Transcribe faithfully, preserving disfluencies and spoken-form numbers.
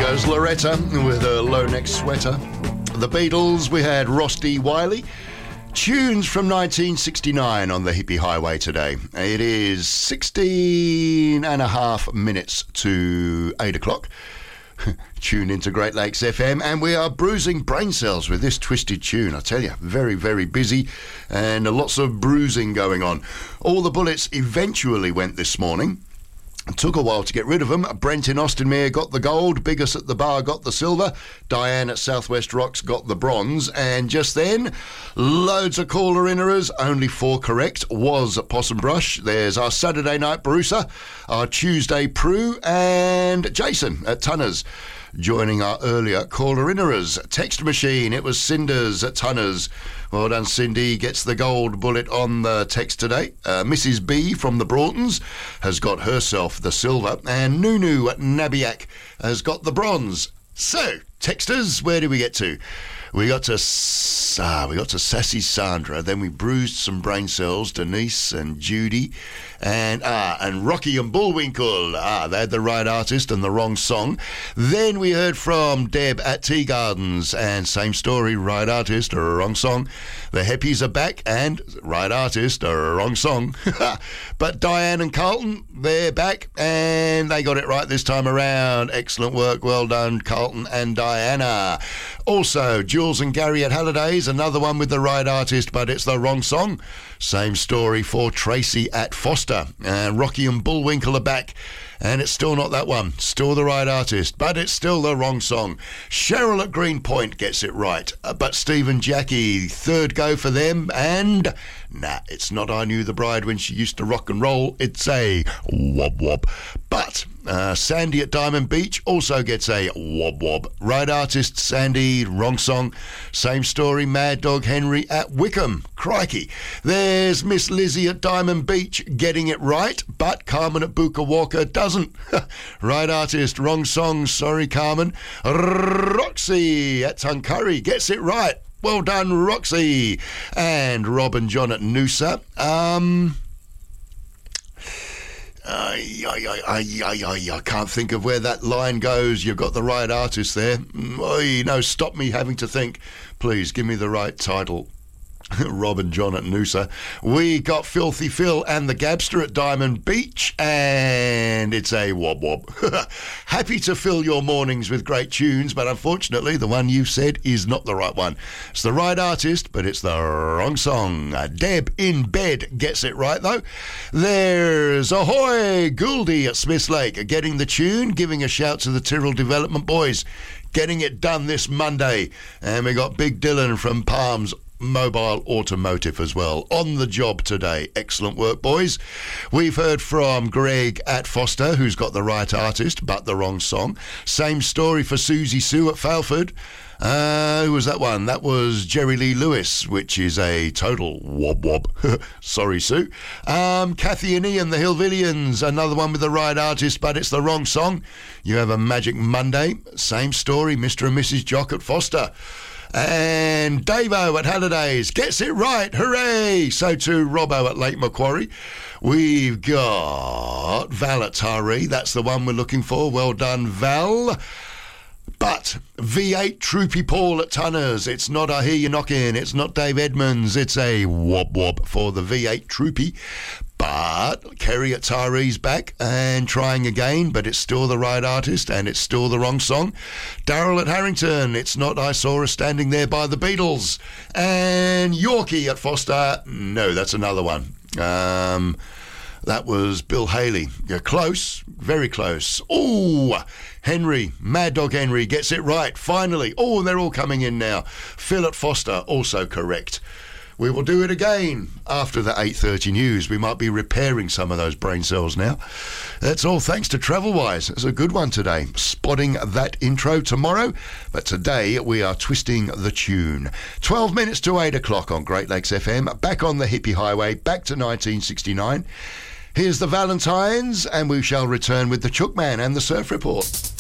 goes Loretta with a low neck sweater. The Beatles, we had Ross D. Wiley. Tunes from nineteen sixty-nine on the Hippie Highway today. It is sixteen and a half minutes to eight o'clock. Tune into Great Lakes F M, and we are bruising brain cells with this twisted tune. I tell you, very, very busy, and lots of bruising going on. All the bullets eventually went this morning. It took a while to get rid of them. Brent in Austinmere got the gold, Biggest at the Bar got the silver, Diane at Southwest Rocks got the bronze, and just then, loads of caller innerers, only four correct, was Possum Brush. There's our Saturday night Brucer, our Tuesday Prue, and Jason at Tunners. Joining our earlier caller innerers. Text machine, it was Cinders at Tunners. Well done, Cindy. Gets the gold bullet on the text today. Uh, Missus B from the Broughtons has got herself the silver. And Nunu at Nabiac has got the bronze. So, texters, where do we get to? We got to ah, we got to Sassy Sandra. Then we bruised some brain cells. Denise and Judy, and ah, and Rocky and Bullwinkle. Ah, they had the right artist and the wrong song. Then we heard from Deb at Tea Gardens, and same story, right artist or wrong song. The Heppies are back, and right artist or wrong song. But Diane and Carlton, they're back, and they got it right this time around. Excellent work, well done, Carlton and Diana. Also, Jules and Gary at Hallidays, another one with the right artist, but it's the wrong song. Same story for Tracy at Foster. And Rocky and Bullwinkle are back, and it's still not that one. Still the right artist, but it's still the wrong song. Cheryl at Greenpoint gets it right, uh, but Steve and Jackie, third go for them, and nah, it's not I Knew the Bride When She Used to Rock and Roll, it's a wob wob. But uh, Sandy at Diamond Beach also gets a wob wob. Right artist, Sandy, wrong song. Same story, Mad Dog Henry at Wickham. Crikey. There's Miss Lizzie at Diamond Beach getting it right, but Carmen at Buka Walker doesn't. Right artist, wrong song, sorry Carmen. Roxy at Tuncurry gets it right. Well done, Roxy. And Rob and John at Noosa. Um... I, I, I, I, I, I can't think of where that line goes. You've got the right artist there. Oh, no, stop me having to think. Please, give me the right title. Rob and John at Noosa. We got Filthy Phil and the Gabster at Diamond Beach, and it's a wob wob. Happy to fill your mornings with great tunes, but unfortunately the one you've said is not the right one. It's the right artist, but it's the wrong song. Uh, Deb in Bed gets it right, though. There's Ahoy Gouldy at Smiths Lake getting the tune, giving a shout to the Tyrrell Development Boys, getting it done this Monday. And we got Big Dylan from Palms Mobile Automotive as well on the job today. Excellent work, boys. We've heard from Greg at Foster, who's got the right artist but the wrong song. Same story for Susie Sue at Falford. Uh, who was that one? That was Jerry Lee Lewis, which is a total wob wob. Sorry, Sue. Um, Kathy and Ian, the Hillvillians, another one with the right artist, but it's the wrong song. You have a Magic Monday. Same story, Mister and Missus Jock at Foster. And Davo at Hallidays gets it right. Hooray! So too Robbo at Lake Macquarie. We've got Val at Taree. That's the one we're looking for. Well done, Val. But V eight Troopy Paul at Tunners. It's not I Hear You Knocking. It's not Dave Edmonds. It's a wob wob for the V eight Troopy. But Kerry at Taree's back and trying again, but it's still the right artist and it's still the wrong song. Darryl at Harrington, it's not I Saw Her Standing There by the Beatles. And Yorkie at Foster, no, that's another one. Um, that was Bill Haley. You're close, very close. Oh, Henry, Mad Dog Henry gets it right, finally. Oh, they're all coming in now. Phil at Foster, also correct. We will do it again after the eight thirty news. We might be repairing some of those brain cells now. That's all thanks to Travelwise. It's a good one today. Spotting that intro tomorrow. But today we are twisting the tune. twelve minutes to eight o'clock on Great Lakes F M. Back on the Hippie Highway. Back to nineteen sixty-nine. Here's the Valentines, and we shall return with the Chookman and the Surf Report.